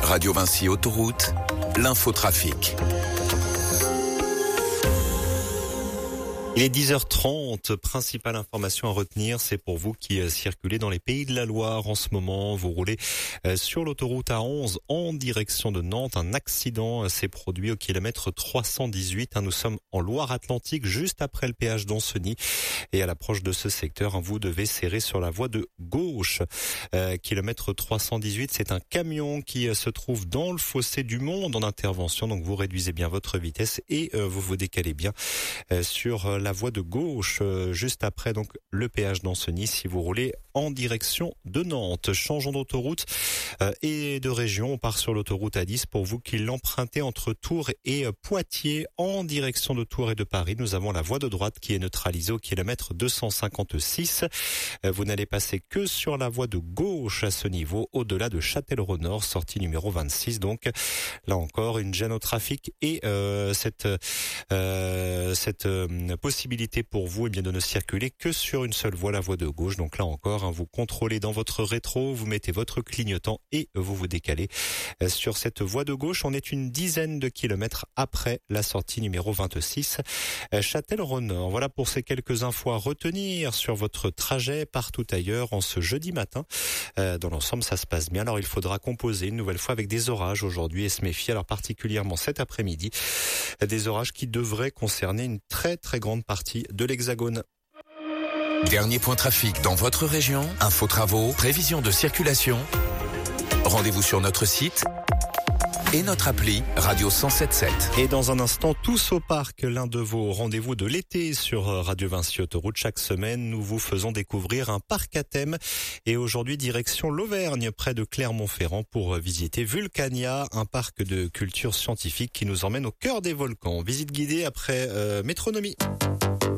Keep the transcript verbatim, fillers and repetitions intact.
Radio Vinci Autoroute, l'infotrafic. Il est dix heures trente, principale information à retenir, c'est pour vous qui euh, circulez dans les Pays de la Loire en ce moment. Vous roulez euh, sur l'autoroute A onze en direction de Nantes. Un accident euh, s'est produit au kilomètre trois cent dix-huit. Hein, nous sommes en Loire-Atlantique, juste après le péage d'Ancenis. Et à l'approche de ce secteur, hein, vous devez serrer sur la voie de gauche. Euh, kilomètre trois cent dix-huit, c'est un camion qui euh, se trouve dans le fossé du Monde en intervention. Donc vous réduisez bien votre vitesse et euh, vous vous décalez bien euh, sur euh, la voie de gauche, euh, juste après donc le péage d'Ancenis, si vous roulez en direction de Nantes. Changeons d'autoroute euh, et de région. On part sur l'autoroute A dix pour vous qui l'empruntez entre Tours et euh, Poitiers en direction de Tours et de Paris. Nous avons la voie de droite qui est neutralisée au kilomètre deux cent cinquante-six. Euh, vous n'allez passer que sur la voie de gauche à ce niveau, au-delà de Châtellerault-Nord, sortie numéro vingt-six. Donc là encore, une gêne au trafic et euh, cette euh, cette euh, possibilité pour vous eh bien de ne circuler que sur une seule voie, la voie de gauche. Donc là encore, hein, vous contrôlez dans votre rétro, vous mettez votre clignotant et vous vous décalez euh, sur cette voie de gauche. On est une dizaine de kilomètres après la sortie numéro vingt-six, euh, Châtellerault-Nord. Voilà pour ces quelques infos à retenir sur votre trajet partout ailleurs en ce jeudi matin. Euh, dans l'ensemble, ça se passe bien. Alors il faudra composer une nouvelle fois avec des orages aujourd'hui et se méfier, alors particulièrement cet après-midi, des orages qui devraient concerner une très très grande partie de l'Hexagone. Dernier point trafic dans votre région, info travaux, prévision de circulation. Rendez-vous sur notre site et notre appli Radio cent sept sept. Et dans un instant, tous au parc, l'un de vos rendez-vous de l'été sur Radio Vinci Autoroute. Chaque semaine, nous vous faisons découvrir un parc à thème. Et aujourd'hui, direction l'Auvergne, près de Clermont-Ferrand, pour visiter Vulcania, un parc de culture scientifique qui nous emmène au cœur des volcans. Visite guidée après euh, métronomie.